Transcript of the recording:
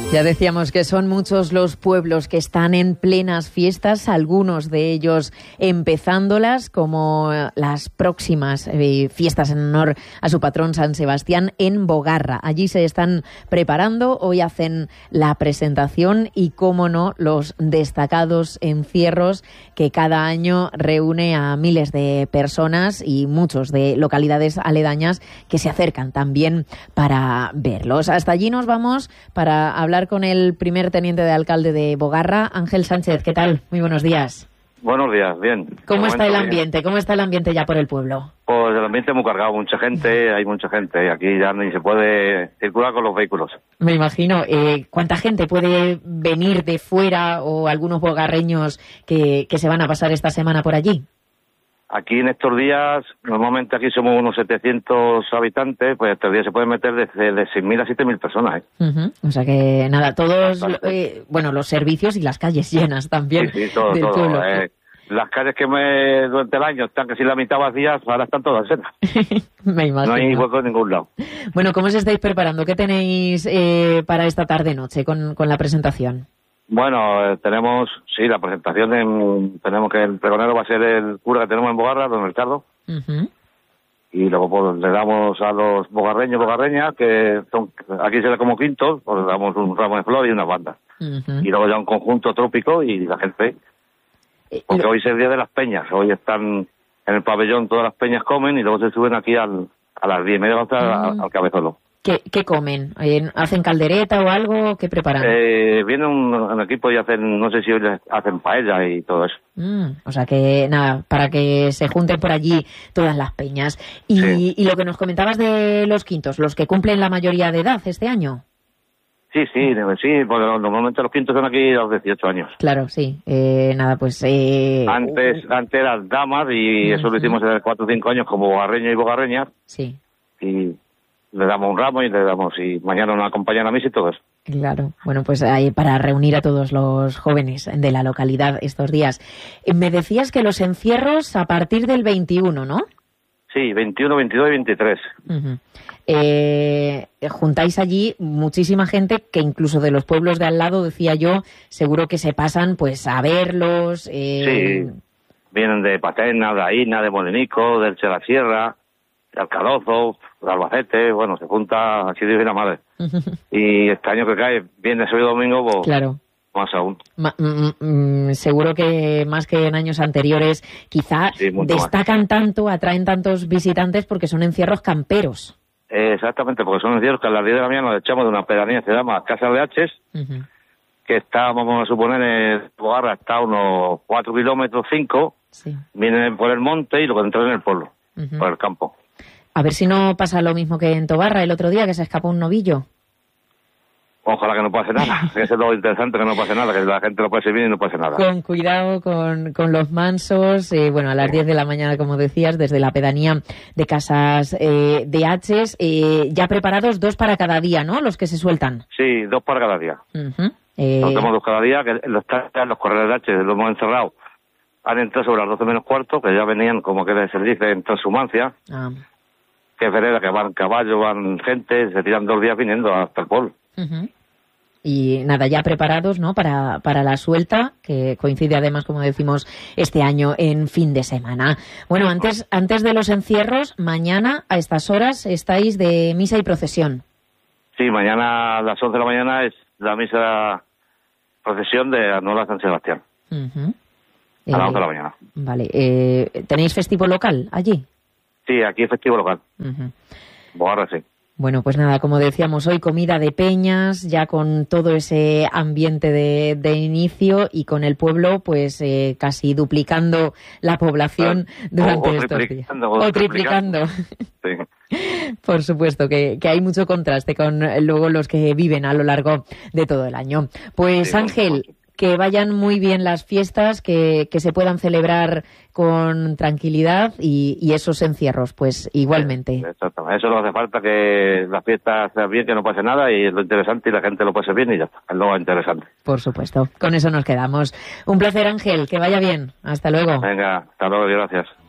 Ya decíamos que son muchos los pueblos que están en plenas fiestas, algunos de ellos empezándolas, como las próximas fiestas en honor a su patrón San Sebastián en Bogarra. Allí se están preparando, hoy hacen la presentación y, cómo no, los destacados encierros que cada año reúne a miles de personas y muchos de localidades aledañas que se acercan también para verlos. Hasta allí nos vamos para hablar con el primer teniente de alcalde de Bogarra, Ángel Sánchez. ¿Qué tal? Muy buenos días. Buenos días, bien. ¿Cómo está el ambiente? Bien. ¿Cómo está el ambiente ya por el pueblo? Pues el ambiente es muy cargado, hay mucha gente. Aquí ya ni se puede circular con los vehículos. Me imagino. ¿Cuánta gente puede venir de fuera o algunos bogarreños que se van a pasar esta semana por allí? Aquí en estos días, normalmente aquí somos unos 700 habitantes, pues estos días se pueden meter de 6.000 a 7.000 personas. O sea que nada, todos, los servicios y las calles llenas también. Sí, todo. Las calles que durante el año están casi la mitad vacías, ahora están todas llenas. Me imagino. No hay hueco en ningún lado. Bueno, ¿cómo os estáis preparando? ¿Qué tenéis para esta tarde-noche con la presentación? Bueno, tenemos, la presentación, tenemos que el pregonero va a ser el cura que tenemos en Bogarra, don Ricardo. Y luego pues, le damos a los bogarreños, bogarreñas, que son, aquí será como quintos, pues le damos un ramo de flor y una banda. Y luego ya un conjunto trópico y la gente. Porque hoy es el día de las peñas, hoy están en el pabellón, todas las peñas comen y luego se suben aquí a las 10:30 al Cabezolo. ¿Qué comen? ¿Hacen caldereta o algo? ¿Qué preparan? Viene un equipo y hacen, no sé si hoy hacen paella y todo eso. O sea que nada, para que se junten por allí todas las peñas. Y lo que nos comentabas de los quintos, los que cumplen la mayoría de edad este año. Sí, porque normalmente los quintos son aquí a los 18 años. Claro, sí. Antes eran damas y eso lo hicimos hace 4 o 5 años como bogarreños y bogarreñas. Sí. Y le damos un ramo y mañana nos acompañan a misa y todo eso. Claro, bueno, pues ahí para reunir a todos los jóvenes de la localidad estos días. Me decías que los encierros a partir del 21, ¿no? Sí, 21, 22 y 23. Juntáis allí muchísima gente que incluso de los pueblos de al lado, decía yo, seguro que se pasan pues a verlos. Sí, vienen de Paterna, de Aína, de Molinico, del Che la Sierra, de Alcalozo, de Albacete, bueno, se junta así de una madre. Y este año que cae, viernes, sábado y domingo, pues claro. Más aún. Seguro que más que en años anteriores, quizá destacan tanto, atraen tantos visitantes porque son encierros camperos. Exactamente, porque son encierros que a las 10 de la mañana nos echamos de una pedanía que se llama Casa de Haches, que está, vamos a suponer, en Bogarra está a unos 4 kilómetros, 5, vienen por el monte y luego entran en el pueblo, por el campo. A ver si no pasa lo mismo que en Tobarra el otro día, que se escapó un novillo. Ojalá que no pase nada, que eso es lo interesante, que no pase nada, que la gente lo pase bien y no pase nada. Con cuidado, con los mansos, a las 10 de la mañana, como decías, desde la pedanía de Casas de Haches, ya preparados 2 para cada día, ¿no?, los que se sueltan. Sí, 2 para cada día. Soltamos 2 cada día, que los corredores de Haches los hemos encerrado. Han entrado sobre las 12 menos cuarto, que ya venían, como que se dice, en transhumancia. Que es vereda, que van caballos, van gente, se tiran 2 días viniendo hasta el pueblo. Y nada, ya preparados, ¿no?, para la suelta, que coincide además, como decimos, este año en fin de semana. Bueno, antes de los encierros, mañana a estas horas estáis de misa y procesión. Sí, mañana a las 11 de la mañana es la misa procesión de Anual San Sebastián. A las 11 de la mañana. Vale. ¿Tenéis festivo local allí? Sí, aquí es festivo local. Bogarra, sí. Bueno, pues nada, como decíamos hoy, comida de peñas, ya con todo ese ambiente de inicio y con el pueblo pues casi duplicando la población durante estos días. O triplicando. Sí. Por supuesto, que hay mucho contraste con luego los que viven a lo largo de todo el año. Pues sí, Ángel, que vayan muy bien las fiestas, que se puedan celebrar con tranquilidad y esos encierros, pues igualmente. Exactamente, eso no hace falta, que las fiestas sean bien, que no pase nada y es lo interesante y la gente lo pase bien y ya está, es lo interesante. Por supuesto, con eso nos quedamos. Un placer, Ángel, que vaya bien, hasta luego. Venga, hasta luego y gracias.